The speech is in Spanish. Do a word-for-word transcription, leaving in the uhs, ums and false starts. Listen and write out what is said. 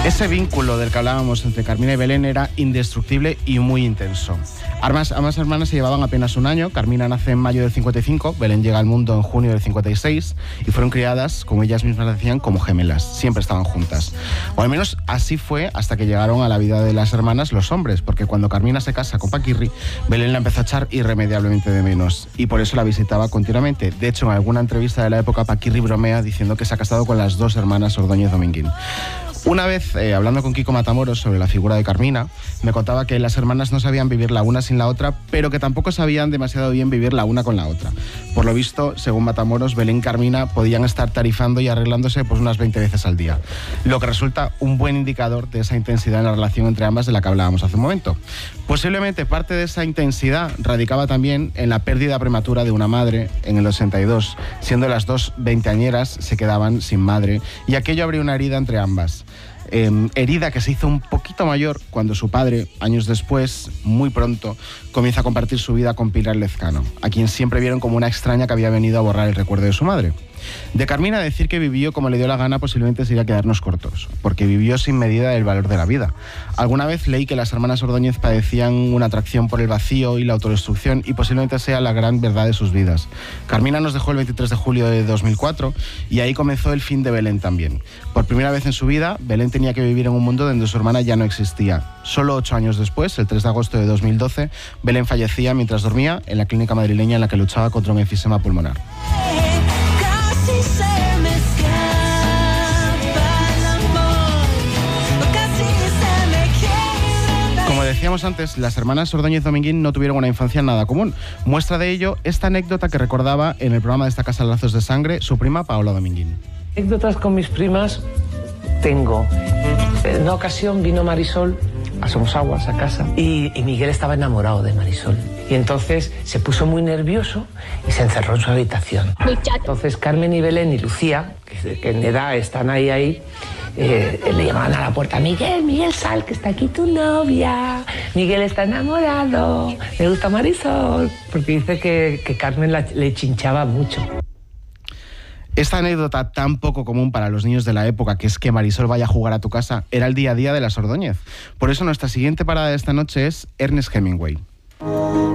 Ese vínculo del que hablábamos entre Carmina y Belén era indestructible y muy intenso. Ambas, ambas hermanas se llevaban apenas un año. Carmina nace en mayo del cincuenta y cinco, Belén llega al mundo en junio del cincuenta y seis y fueron criadas, como ellas mismas decían, como gemelas. Siempre estaban juntas. O al menos así fue hasta que llegaron a la vida de las hermanas los hombres, porque cuando Carmina se casa con Paquirri, Belén la empezó a echar irremediablemente de menos y por eso la visitaba continuamente. De hecho, en alguna entrevista de la época, Paquirri bromea diciendo que se ha casado con las dos hermanas Ordóñez Dominguín. Una vez, eh, hablando con Kiko Matamoros sobre la figura de Carmina, me contaba que las hermanas no sabían vivir la una sin la otra, pero que tampoco sabían demasiado bien vivir la una con la otra. Por lo visto, según Matamoros, Belén y Carmina podían estar tarifando y arreglándose pues unas veinte veces al día, lo que resulta un buen indicador de esa intensidad en la relación entre ambas de la que hablábamos hace un momento. Posiblemente parte de esa intensidad radicaba también en la pérdida prematura de una madre en el ochenta y dos, siendo las dos veinteañeras se quedaban sin madre, y aquello abrió una herida entre ambas. Eh, herida que se hizo un poquito mayor cuando su padre, años después, muy pronto, comienza a compartir su vida con Pilar Lezcano, a quien siempre vieron como una extraña que había venido a borrar el recuerdo de su madre. De Carmina decir que vivió como le dio la gana posiblemente sería quedarnos cortos, porque vivió sin medida el valor de la vida. Alguna vez leí que las hermanas Ordóñez padecían una atracción por el vacío y la autodestrucción, y posiblemente sea la gran verdad de sus vidas. Carmina nos dejó el veintitrés de julio de dos mil cuatro y ahí comenzó el fin de Belén también. Por primera vez en su vida, Belén tenía que vivir en un mundo donde su hermana ya no existía. Solo ocho años después, el tres de agosto de dos mil doce, Belén fallecía mientras dormía en la clínica madrileña en la que luchaba contra un enfisema pulmonar. Como decíamos antes, las hermanas Ordóñez Dominguín no tuvieron una infancia nada común. Muestra de ello esta anécdota que recordaba en el programa de esta casa Lazos de Sangre su prima Paola Dominguín. Anécdotas con mis primas tengo. En una ocasión vino Marisol a Somosaguas, a casa, y, y Miguel estaba enamorado de Marisol. Y entonces se puso muy nervioso y se encerró en su habitación. Entonces Carmen y Belén y Lucía, que, que en edad están ahí, ahí, eh, le llamaban a la puerta: Miguel, Miguel, sal, que está aquí tu novia. Miguel está enamorado, le gusta Marisol, porque dice que, que Carmen la, le chinchaba mucho. Esta anécdota tan poco común para los niños de la época, que es que Marisol vaya a jugar a tu casa, era el día a día de las Ordóñez. Por eso nuestra siguiente parada de esta noche es Ernest Hemingway.